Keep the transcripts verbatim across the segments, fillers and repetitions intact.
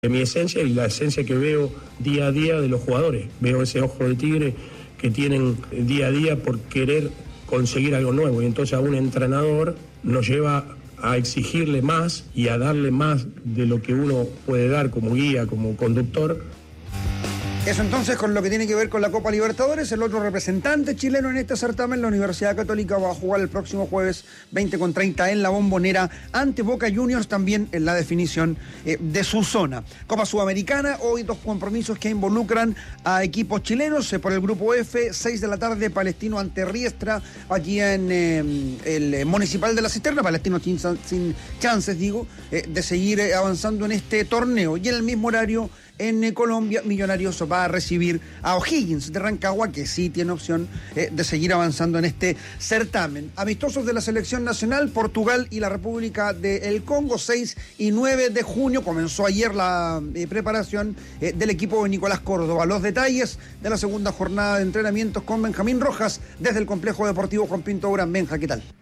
de mi esencia y la esencia que veo día a día de los jugadores. Veo ese ojo de tigre que tienen día a día por querer conseguir algo nuevo, y entonces a un entrenador nos lleva a exigirle más y a darle más de lo que uno puede dar como guía, como conductor. Eso entonces con lo que tiene que ver con la Copa Libertadores. El otro representante chileno en este certamen, la Universidad Católica, va a jugar el próximo jueves veinte con treinta en la Bombonera ante Boca Juniors, también en la definición eh, de su zona. Copa Sudamericana, hoy dos compromisos que involucran a equipos chilenos. Eh, por el grupo F, seis de la tarde, Palestino ante Riestra, aquí en eh, el eh, Municipal de la Cisterna. Palestino sin, sin chances, digo, eh, de seguir eh, avanzando en este torneo. Y en el mismo horario, en Colombia, Millonarios va a recibir a O'Higgins de Rancagua, que sí tiene opción eh, de seguir avanzando en este certamen. Amistosos de la selección nacional, Portugal y la República del Congo, seis y nueve de junio. Comenzó ayer la eh, preparación eh, del equipo de Nicolás Córdoba. Los detalles de la segunda jornada de entrenamientos con Benjamín Rojas desde el Complejo Deportivo Juan Pinto Durán. Benja, ¿qué tal?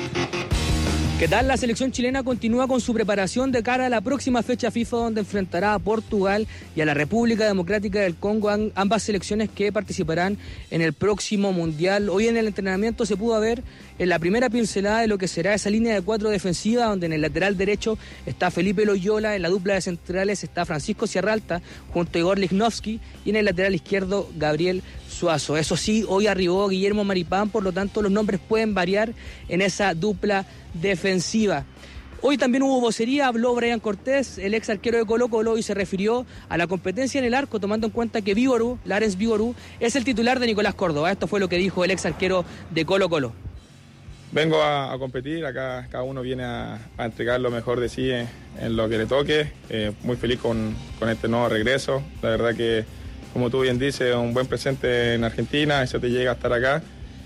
¿Qué tal? La selección chilena continúa con su preparación de cara a la próxima fecha FIFA, donde enfrentará a Portugal y a la República Democrática del Congo, ambas selecciones que participarán en el próximo Mundial. Hoy en el entrenamiento se pudo ver en la primera pincelada de lo que será esa línea de cuatro defensiva, donde en el lateral derecho está Felipe Loyola, en la dupla de centrales está Francisco Sierralta junto a Igor Lichnowsky, y en el lateral izquierdo Gabriel Suazo. Eso sí, hoy arribó Guillermo Maripán, por lo tanto los nombres pueden variar en esa dupla defensiva. Hoy también hubo vocería, habló Brian Cortés, el ex arquero de Colo Colo, y se refirió a la competencia en el arco, tomando en cuenta que Viború, Lawrence Viború, es el titular de Nicolás Córdoba. Esto fue lo que dijo el ex arquero de Colo Colo. Vengo a, a competir, acá cada uno viene a, a entregar lo mejor de sí en, en lo que le toque. Eh, muy feliz con, con este nuevo regreso. La verdad que, como tú bien dices, un buen presente en Argentina, eso te llega a estar acá.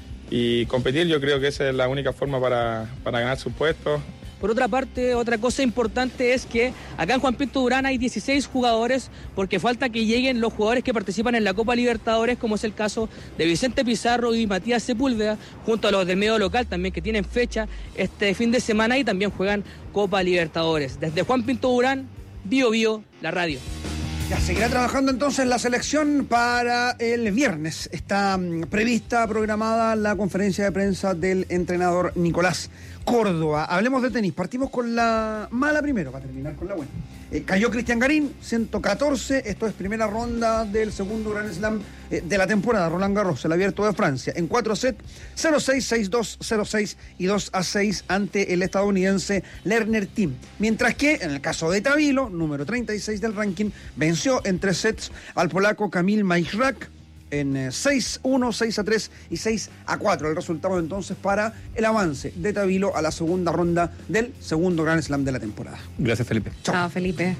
Y competir, yo creo que esa es la única forma para, para ganar su puesto. Por otra parte, otra cosa importante es que acá en Juan Pinto Durán hay dieciséis jugadores, porque falta que lleguen los jugadores que participan en la Copa Libertadores, como es el caso de Vicente Pizarro y Matías Sepúlveda, junto a los del medio local también, que tienen fecha este fin de semana y también juegan Copa Libertadores. Desde Juan Pinto Durán, Bio Bio, la radio. Ya seguirá trabajando entonces la selección para el viernes. Está um, prevista, programada la conferencia de prensa del entrenador Nicolás Córdoba. Hablemos de tenis. Partimos con la mala primero, para terminar con la buena. Eh, cayó Cristian Garín, ciento catorce. Esto es primera ronda del segundo Grand Slam eh, de la temporada. Roland Garros, el Abierto de Francia. En cuatro sets, cero seis, seis dos, cero seis y dos a seis ante el estadounidense Lerner Tim. Mientras que, en el caso de Tabilo, número treinta y seis del ranking, venció en tres sets al polaco Kamil Majrak en seis uno, seis a tres y seis a cuatro. El resultado entonces para el avance de Tabilo a la segunda ronda del segundo Grand Slam de la temporada. Gracias, Felipe. Chao, Chao Felipe.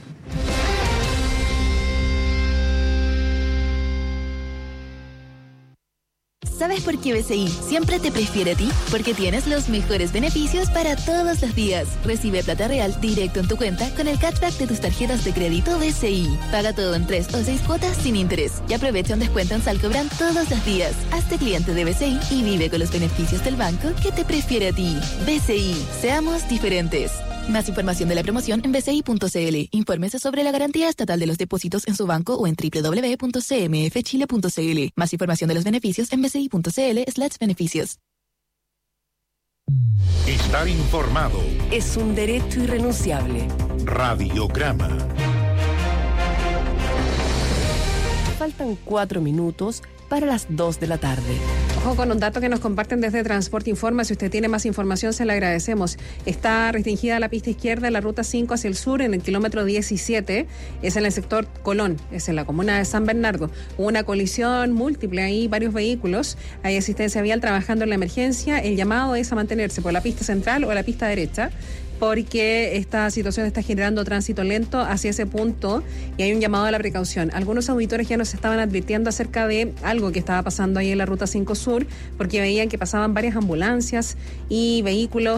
¿Sabes por qué B C I siempre te prefiere a ti? Porque tienes los mejores beneficios para todos los días. Recibe plata real directo en tu cuenta con el cashback de tus tarjetas de crédito B C I. Paga todo en tres o seis cuotas sin interés y aprovecha un descuento en Salcobran todos los días. Hazte cliente de B C I y vive con los beneficios del banco que te prefiere a ti. B C I, seamos diferentes. Más información de la promoción en b c i punto c l. Infórmese sobre la garantía estatal de los depósitos en su banco o en doble u doble u doble u punto c m f chile punto c l. Más información de los beneficios en b c i punto c l slash beneficios. Estar informado es un derecho irrenunciable. Radiograma. Faltan cuatro minutos para las dos de la tarde. Ojo con un dato que nos comparten desde Transporte Informa. Si usted tiene más información, se le agradecemos. Está restringida la pista izquierda en la ruta cinco hacia el sur, en el kilómetro diecisiete. Es en el sector Colón, es en la comuna de San Bernardo. Hubo una colisión múltiple ahí, varios vehículos. Hay asistencia vial trabajando en la emergencia. El llamado es a mantenerse por la pista central o la pista derecha, porque esta situación está generando tránsito lento hacia ese punto y hay un llamado a la precaución. Algunos auditores ya nos estaban advirtiendo acerca de algo que estaba pasando ahí en la ruta cinco Sur, porque veían que pasaban varias ambulancias y vehículos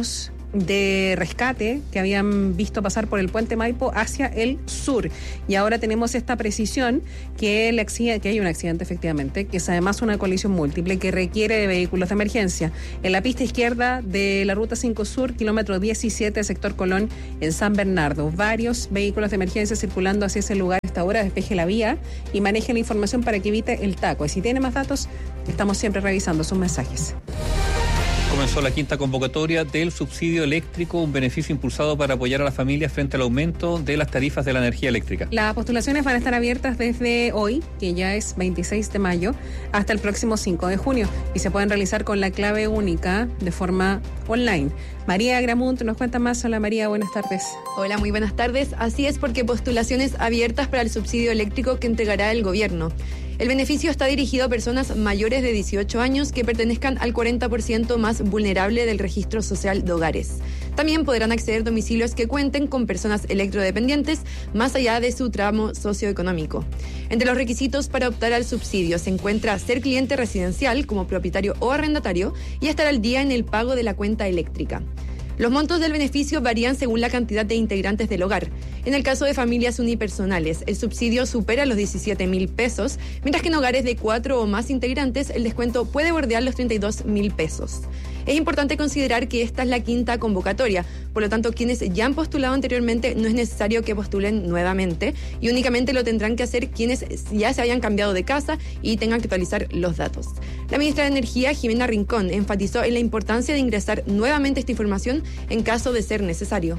de rescate que habían visto pasar por el puente Maipo hacia el sur. Y ahora tenemos esta precisión que, el accidente, que hay un accidente efectivamente, que es además una colisión múltiple que requiere de vehículos de emergencia. En la pista izquierda de la Ruta cinco Sur, kilómetro diecisiete, sector Colón, en San Bernardo. Varios vehículos de emergencia circulando hacia ese lugar a esta hora. Despeje la vía y maneje la información para que evite el taco. Y si tiene más datos, estamos siempre revisando sus mensajes. Comenzó la quinta convocatoria del subsidio eléctrico, un beneficio impulsado para apoyar a las familias frente al aumento de las tarifas de la energía eléctrica. Las postulaciones van a estar abiertas desde hoy, que ya es veintiséis de mayo, hasta el próximo cinco de junio y se pueden realizar con la clave única de forma online. María Gramunt nos cuenta más. Hola María, buenas tardes. Hola, muy buenas tardes. Así es, porque postulaciones abiertas para el subsidio eléctrico que entregará el gobierno. El beneficio está dirigido a personas mayores de dieciocho años que pertenezcan al cuarenta por ciento más vulnerable del registro social de hogares. También podrán acceder domicilios que cuenten con personas electrodependientes más allá de su tramo socioeconómico. Entre los requisitos para optar al subsidio se encuentra ser cliente residencial como propietario o arrendatario y estar al día en el pago de la cuenta eléctrica. Los montos del beneficio varían según la cantidad de integrantes del hogar. En el caso de familias unipersonales, el subsidio supera los diecisiete mil pesos, mientras que en hogares de cuatro o más integrantes el descuento puede bordear los treinta y dos mil pesos. Es importante considerar que esta es la quinta convocatoria, por lo tanto quienes ya han postulado anteriormente no es necesario que postulen nuevamente y únicamente lo tendrán que hacer quienes ya se hayan cambiado de casa y tengan que actualizar los datos. La ministra de Energía, Jimena Rincón, enfatizó en la importancia de ingresar nuevamente esta información en caso de ser necesario.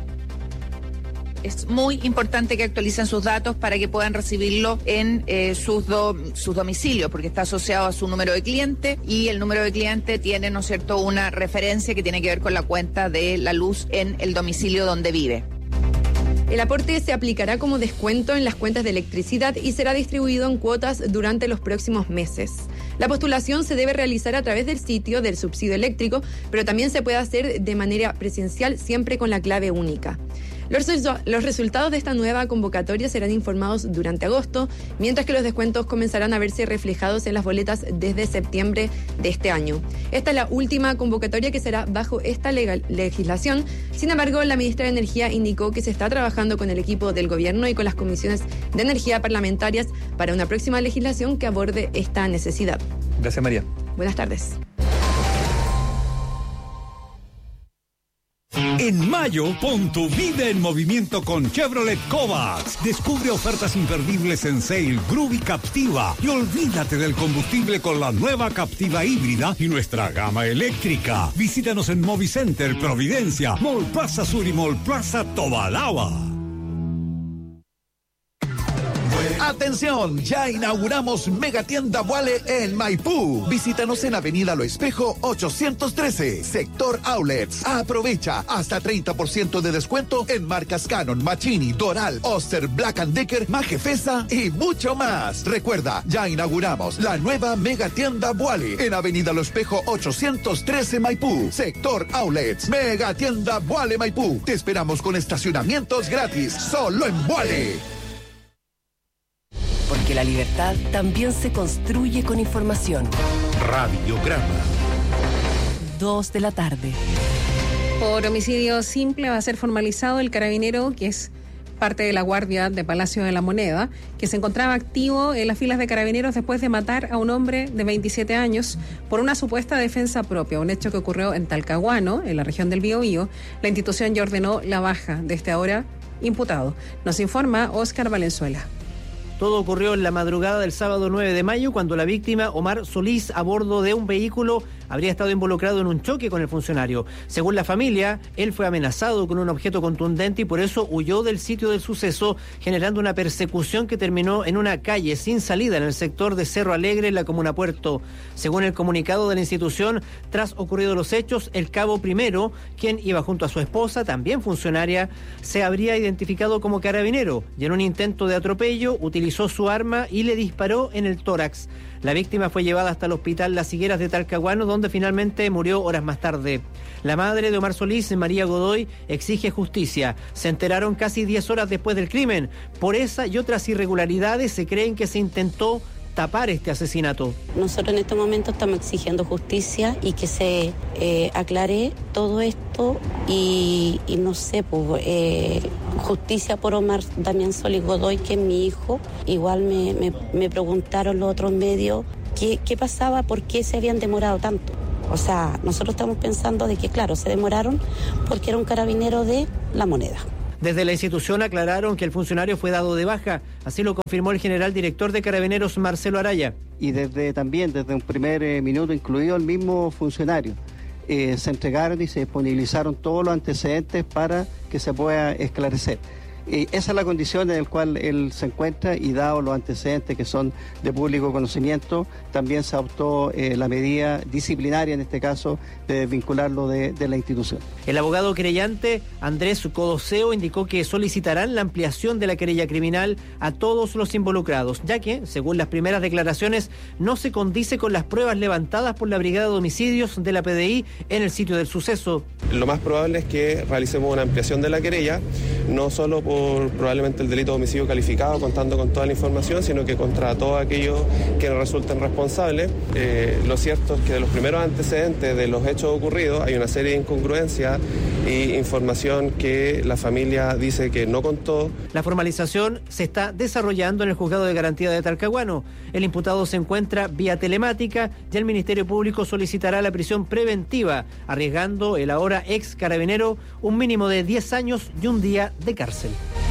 Es muy importante que actualicen sus datos para que puedan recibirlo en eh, sus, do, sus domicilios, porque está asociado a su número de cliente y el número de cliente tiene, ¿no es cierto?, una referencia que tiene que ver con la cuenta de la luz en el domicilio donde vive. El aporte se aplicará como descuento en las cuentas de electricidad y será distribuido en cuotas durante los próximos meses. La postulación se debe realizar a través del sitio del subsidio eléctrico, pero también se puede hacer de manera presencial siempre con la clave única. Los, los resultados de esta nueva convocatoria serán informados durante agosto, mientras que los descuentos comenzarán a verse reflejados en las boletas desde septiembre de este año. Esta es la última convocatoria que será bajo esta legal, legislación. Sin embargo, la ministra de Energía indicó que se está trabajando con el equipo del gobierno y con las comisiones de energía parlamentarias para una próxima legislación que aborde esta necesidad. Gracias, María. Buenas tardes. En mayo, pon tu vida en movimiento con Chevrolet Kovacs. Descubre ofertas imperdibles en Sail, Groovy, Captiva y olvídate del combustible con la nueva Captiva híbrida y nuestra gama eléctrica. Visítanos en Movicenter, Providencia, Mall Plaza Sur y Mall Plaza Tobalaba. Atención, ya inauguramos Megatienda Vuale en Maipú. Visítanos en Avenida Lo Espejo ochocientos trece, sector Outlets. Aprovecha hasta treinta por ciento de descuento en marcas Canon, Machini, Doral, Oster, Black and Decker, Majefesa y mucho más. Recuerda, ya inauguramos la nueva Megatienda Vuale en Avenida Lo Espejo ochocientos trece, Maipú, sector Outlets. Megatienda Vuale Maipú. Te esperamos con estacionamientos gratis, solo en Vuale. Porque la libertad también se construye con información. Radiograma. Dos de la tarde. Por homicidio simple va a ser formalizado el carabinero que es parte de la guardia de Palacio de la Moneda, que se encontraba activo en las filas de carabineros después de matar a un hombre de veintisiete años por una supuesta defensa propia, un hecho que ocurrió en Talcahuano, en la región del Biobío. La institución ya ordenó la baja de este ahora imputado. Nos informa Óscar Valenzuela. Todo ocurrió en la madrugada del sábado nueve de mayo, cuando la víctima, Omar Solís, a bordo de un vehículo, habría estado involucrado en un choque con el funcionario. Según la familia, él fue amenazado con un objeto contundente y por eso huyó del sitio del suceso, generando una persecución que terminó en una calle sin salida en el sector de Cerro Alegre, en la comuna Puerto. Según el comunicado de la institución, tras ocurridos los hechos, el cabo primero, quien iba junto a su esposa, también funcionaria, se habría identificado como carabinero y en un intento de atropello utilizó su arma y le disparó en el tórax. La víctima fue llevada hasta el hospital Las Higueras de Talcahuano, donde finalmente murió horas más tarde. La madre de Omar Solís, María Godoy, exige justicia. Se enteraron casi diez horas después del crimen. Por esa y otras irregularidades se creen que se intentó tapar este asesinato. Nosotros en este momento estamos exigiendo justicia y que se eh, aclare todo esto y, y no sé, pues, eh, justicia por Omar Damián Solís Godoy, que es mi hijo. Igual me, me, me preguntaron los otros medios qué, qué pasaba, por qué se habían demorado tanto. O sea, nosotros estamos pensando de que, claro, se demoraron porque era un carabinero de La Moneda. Desde la institución aclararon que el funcionario fue dado de baja, así lo confirmó el general director de Carabineros, Marcelo Araya. Y desde también, desde un primer eh, minuto, incluido el mismo funcionario, eh, se entregaron y se disponibilizaron todos los antecedentes para que se pueda esclarecer. Y esa es la condición en la cual él se encuentra y dado los antecedentes que son de público conocimiento, también se adoptó eh, la medida disciplinaria, en este caso, de desvincularlo de, de la institución. El abogado querellante Andrés Codoseo indicó que solicitarán la ampliación de la querella criminal a todos los involucrados, ya que, según las primeras declaraciones, no se condice con las pruebas levantadas por la Brigada de Homicidios de la P D I en el sitio del suceso. Lo más probable es que realicemos una ampliación de la querella, no solo por por probablemente el delito de homicidio calificado, contando con toda la información, sino que contra todos aquellos que resulten responsables. Eh, lo cierto es que de los primeros antecedentes de los hechos ocurridos hay una serie de incongruencias e información que la familia dice que no contó. La formalización se está desarrollando en el Juzgado de Garantía de Talcahuano. El imputado se encuentra vía telemática y el Ministerio Público solicitará la prisión preventiva, arriesgando el ahora ex carabinero un mínimo de diez años y un día de cárcel.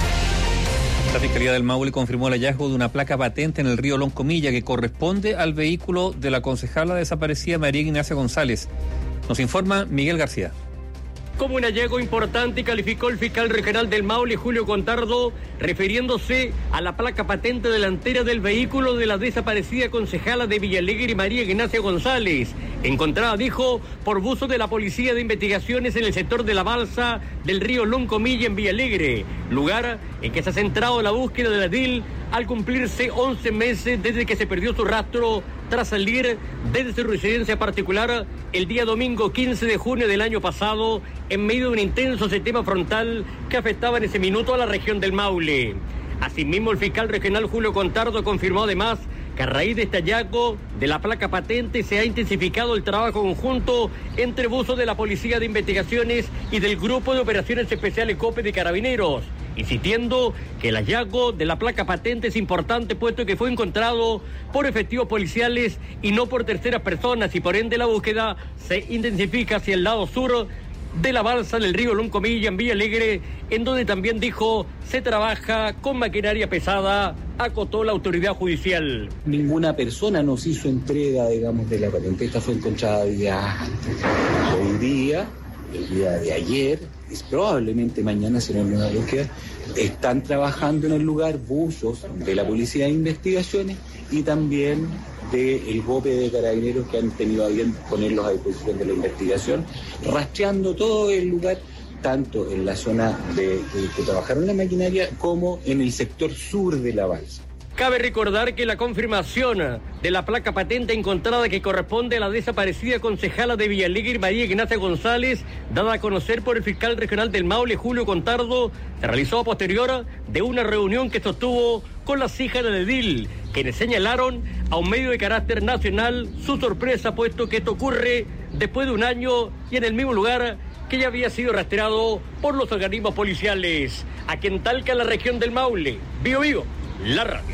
La Fiscalía del Maule confirmó el hallazgo de una placa patente en el río Loncomilla que corresponde al vehículo de la concejala desaparecida María Ignacia González. Nos informa Miguel García. Como un hallazgo importante calificó el fiscal regional del Maule, Julio Contardo, refiriéndose a la placa patente delantera del vehículo de la desaparecida concejala de Villalegre, María Ignacia González, encontrada, dijo, por buzo de la Policía de Investigaciones en el sector de la balsa del río Loncomilla en Villalegre, lugar en que se ha centrado la búsqueda de la D I L al cumplirse once meses desde que se perdió su rastro tras salir desde su residencia particular el día domingo quince de junio del año pasado en medio de un intenso sistema frontal que afectaba en ese minuto a la región del Maule. Asimismo, el fiscal regional Julio Contardo confirmó además que a raíz de este hallazgo de la placa patente se ha intensificado el trabajo conjunto entre buzos de la Policía de Investigaciones y del Grupo de Operaciones Especiales COPE de Carabineros, insistiendo que el hallazgo de la placa patente es importante puesto que fue encontrado por efectivos policiales y no por terceras personas y por ende la búsqueda se intensifica hacia el lado sur de la balsa del río Loncomilla en Villalegre, en donde también dijo se trabaja con maquinaria pesada, acotó la autoridad judicial. Ninguna persona nos hizo entrega, digamos, de la patente. Esta fue encontrada ya hoy día, el día de ayer, es probablemente mañana será una búsqueda. Están trabajando en el lugar buzos de la Policía de Investigaciones y también del GOPE de Carabineros que han tenido a bien ponerlos a disposición de la investigación, rastreando todo el lugar, tanto en la zona de, de que trabajaron la maquinaria como en el sector sur de la balsa. Cabe recordar que la confirmación de la placa patente encontrada que corresponde a la desaparecida concejala de Villalegre, María Ignacia González, dada a conocer por el fiscal regional del Maule, Julio Contardo, se realizó a posterior de una reunión que sostuvo con las hijas de D I L, quienes señalaron a un medio de carácter nacional su sorpresa, puesto que esto ocurre después de un año y en el mismo lugar que ya había sido rastreado por los organismos policiales. Aquí en Talca, en la región del Maule, Bio Bio, la radio.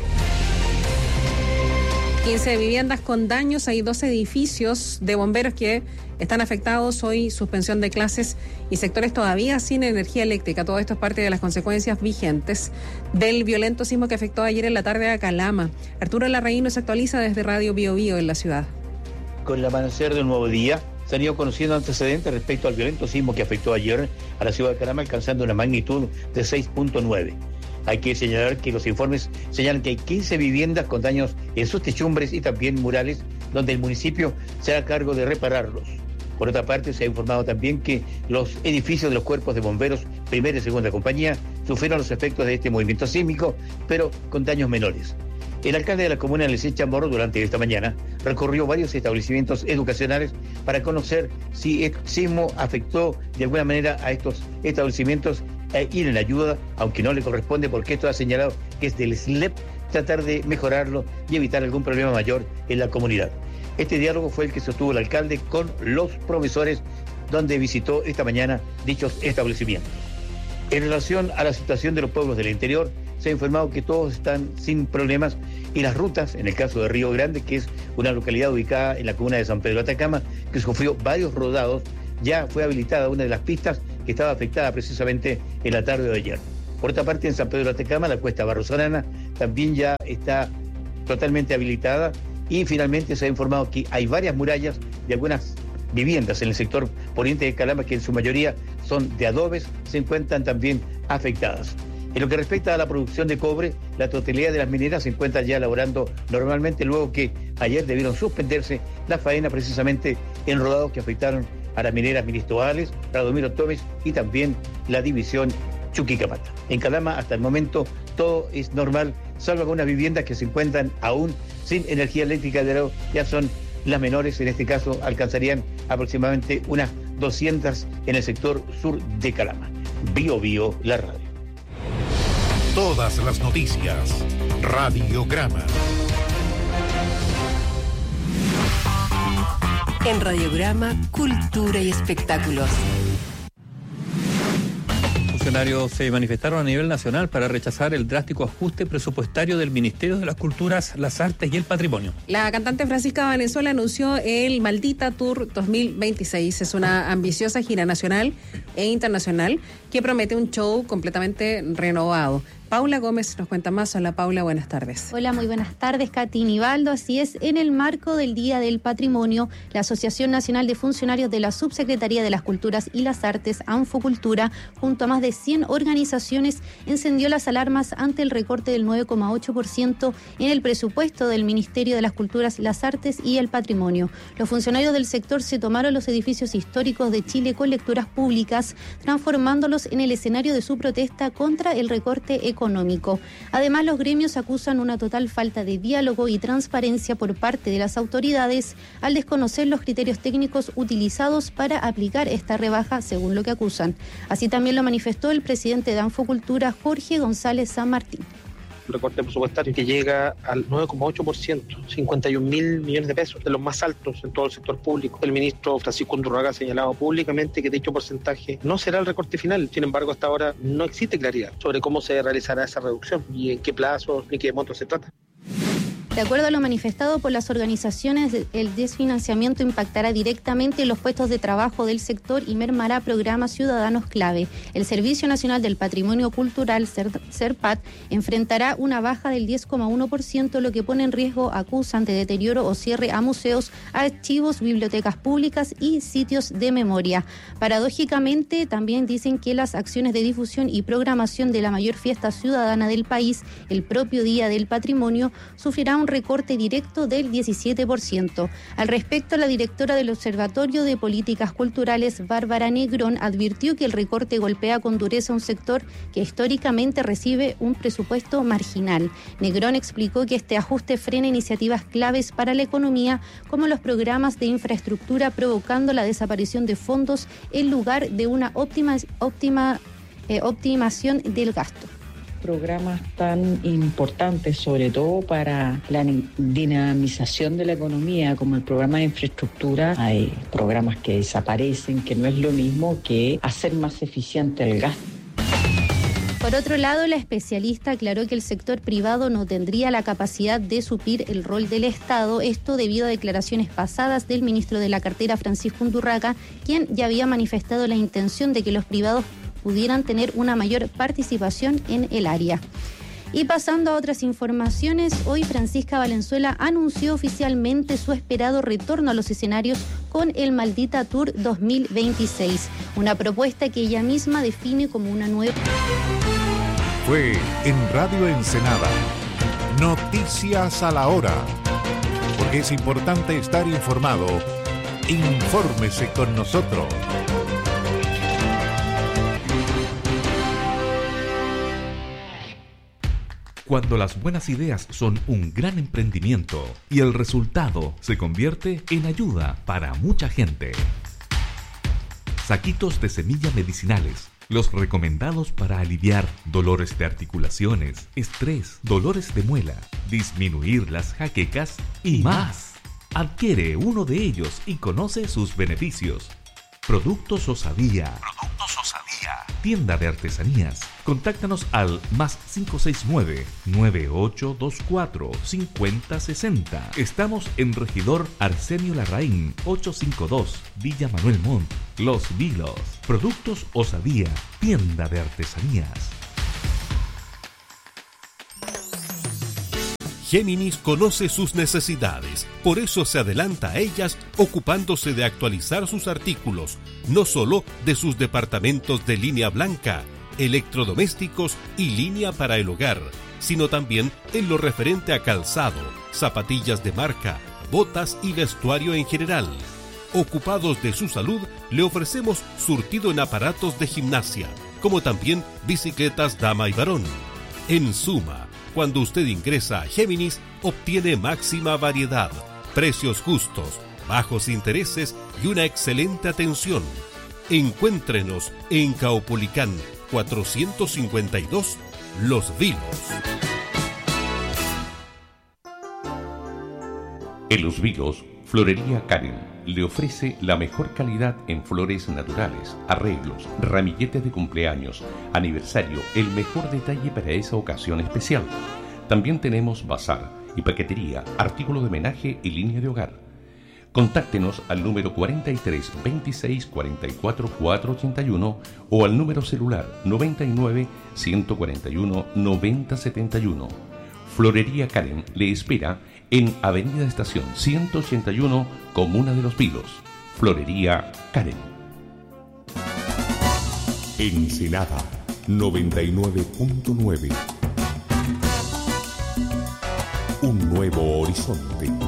quince viviendas con daños, hay dos edificios de bomberos que están afectados, hoy suspensión de clases y sectores todavía sin energía eléctrica. Todo esto es parte de las consecuencias vigentes del violento sismo que afectó ayer en la tarde a Calama. Arturo Larraín nos actualiza desde Radio Bio Bio en la ciudad. Con el amanecer de un nuevo día, se han ido conociendo antecedentes respecto al violento sismo que afectó ayer a la ciudad de Calama, alcanzando una magnitud de seis punto nueve. Hay que señalar que los informes señalan que hay quince viviendas con daños en sus techumbres y también murales, donde el municipio se hará cargo de repararlos. Por otra parte, se ha informado también que los edificios de los cuerpos de bomberos, primera y segunda compañía, sufrieron los efectos de este movimiento sísmico, pero con daños menores. El alcalde de la comuna de Lecce Chamorro, durante esta mañana, recorrió varios establecimientos educacionales para conocer si el sismo afectó de alguna manera a estos establecimientos e ir en ayuda, aunque no le corresponde porque esto ha señalado que es del S L E P tratar de mejorarlo y evitar algún problema mayor en la comunidad. Este diálogo fue el que sostuvo el alcalde con los profesores, donde visitó esta mañana dichos establecimientos. En relación a la situación de los pueblos del interior, se ha informado que todos están sin problemas y las rutas, en el caso de Río Grande, que es una localidad ubicada en la comuna de San Pedro de Atacama, que sufrió varios rodados, ya fue habilitada una de las pistas que estaba afectada precisamente en la tarde de ayer. Por otra parte, en San Pedro de Atacama, la cuesta Barrosanana también ya está totalmente habilitada y finalmente se ha informado que hay varias murallas de algunas viviendas en el sector poniente de Calama, que en su mayoría son de adobes, se encuentran también afectadas. En lo que respecta a la producción de cobre, la totalidad de las mineras se encuentran ya elaborando normalmente, luego que ayer debieron suspenderse la faena precisamente en rodados que afectaron a las mineras Ministroales, Radomiro Tomes y también la división Chuquicamata. En Calama, hasta el momento, todo es normal, salvo algunas viviendas que se encuentran aún sin energía eléctrica, de ya son las menores, en este caso alcanzarían aproximadamente unas doscientas en el sector sur de Calama. Bio Bio, la radio. Todas las noticias. Radiograma. En Radiograma, cultura y espectáculos. Funcionarios se manifestaron a nivel nacional para rechazar el drástico ajuste presupuestario del Ministerio de las Culturas, las Artes y el Patrimonio. La cantante Francisca Valenzuela anunció el Maldita Tour dos mil veintiséis. Es una ambiciosa gira nacional e internacional que promete un show completamente renovado. Paula Gómez nos cuenta más. Hola Paula, buenas tardes. Hola, muy buenas tardes, Katy Nivaldo. Así es, en el marco del Día del Patrimonio, la Asociación Nacional de Funcionarios de la Subsecretaría de las Culturas y las Artes, Anfocultura, junto a más de cien organizaciones, encendió las alarmas ante el recorte del nueve coma ocho por ciento en el presupuesto del Ministerio de las Culturas, las Artes y el Patrimonio. Los funcionarios del sector se tomaron los edificios históricos de Chile con lecturas públicas, transformándolos en el escenario de su protesta contra el recorte económico. económico. Además, los gremios acusan una total falta de diálogo y transparencia por parte de las autoridades al desconocer los criterios técnicos utilizados para aplicar esta rebaja, según lo que acusan. Así también lo manifestó el presidente de Anfocultura, Jorge González San Martín. Un recorte presupuestario que llega al nueve coma ocho por ciento, cincuenta y un mil millones de pesos, de los más altos en todo el sector público. El ministro Francisco Undurraga ha señalado públicamente que dicho porcentaje no será el recorte final. Sin embargo, hasta ahora no existe claridad sobre cómo se realizará esa reducción y en qué plazos ni qué montos se trata. De acuerdo a lo manifestado por las organizaciones, el desfinanciamiento impactará directamente en los puestos de trabajo del sector y mermará programas ciudadanos clave. El Servicio Nacional del Patrimonio Cultural, SERPAT, enfrentará una baja del diez coma uno por ciento, lo que pone en riesgo, acusan, de deterioro o cierre a museos, archivos, bibliotecas públicas y sitios de memoria. Paradójicamente, también dicen que las acciones de difusión y programación de la mayor fiesta ciudadana del país, el propio Día del Patrimonio, sufrirá un recorte directo del diecisiete por ciento. Al respecto, la directora del Observatorio de Políticas Culturales, Bárbara Negrón, advirtió que el recorte golpea con dureza a un sector que históricamente recibe un presupuesto marginal. Negrón explicó que este ajuste frena iniciativas claves para la economía, como los programas de infraestructura, provocando la desaparición de fondos en lugar de una óptima, óptima, eh, optimización del gasto. Programas tan importantes, sobre todo para la dinamización de la economía, como el programa de infraestructura. Hay programas que desaparecen, que no es lo mismo que hacer más eficiente el gasto. Por otro lado, la especialista aclaró que el sector privado no tendría la capacidad de suplir el rol del Estado, esto debido a declaraciones pasadas del ministro de la cartera, Francisco Undurraga, quien ya había manifestado la intención de que los privados pudieran tener una mayor participación en el área. Y pasando a otras informaciones, hoy Francisca Valenzuela anunció oficialmente su esperado retorno a los escenarios con el Maldita Tour dos mil veintiséis, una propuesta que ella misma define como una nueva... Fue en Radio Ensenada. Noticias a la hora. Porque es importante estar informado. Infórmese con nosotros. Cuando las buenas ideas son un gran emprendimiento y el resultado se convierte en ayuda para mucha gente. Saquitos de semillas medicinales, los recomendados para aliviar dolores de articulaciones, estrés, dolores de muela, disminuir las jaquecas y más. Adquiere uno de ellos y conoce sus beneficios. Productos Osadía. Productos Osadía. Tienda de artesanías. Contáctanos al más cinco seis nueve, nueve ocho dos cuatro, cinco cero seis cero. Estamos en Regidor Arsenio Larraín, ochocientos cincuenta y dos, Villa Manuel Montt, Los Vilos. Productos Osadía. Tienda de artesanías. Géminis conoce sus necesidades, por eso se adelanta a ellas ocupándose de actualizar sus artículos, no solo de sus departamentos de línea blanca, electrodomésticos y línea para el hogar, sino también en lo referente a calzado, zapatillas de marca, botas y vestuario en general. Ocupados de su salud, le ofrecemos surtido en aparatos de gimnasia, como también bicicletas dama y varón. En suma, cuando usted ingresa a Géminis, obtiene máxima variedad, precios justos, bajos intereses y una excelente atención. Encuéntrenos en Caupolicán cuatrocientos cincuenta y dos, Los Vilos. En Los Vilos, Florería Karen le ofrece la mejor calidad en flores naturales, arreglos, ramilletes de cumpleaños, aniversario, el mejor detalle para esa ocasión especial. También tenemos bazar y paquetería, artículos de homenaje y línea de hogar. Contáctenos al número cuarenta y tres, veintiséis, cuarenta y cuatro, cuatrocientos ochenta y uno o al número celular noventa y nueve, ciento cuarenta y uno, noventa setenta y uno. Florería Karen le espera en Avenida Estación ciento ochenta y uno, Comuna de Los Vilos. Florería Karen. Ensenada noventa y nueve punto nueve. Un nuevo horizonte.